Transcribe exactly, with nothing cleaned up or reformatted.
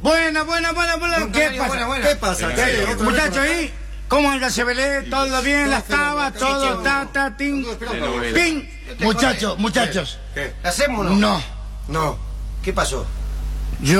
Buena, buena, buena, buena. Buena, ¿Qué buena, pasa? buena, buena. ¿Qué pasa? Venga, ¿Qué? venga, venga. Muchachos, ahí, ¿cómo anda C B L? ¿Todo bien? ¿Las tabas? ¿Todo? ¿Ta, ta, tin? ¿Pin? Muchachos, muchachos. ¿Qué? ¿Hacemos o no? No. No. ¿Qué pasó?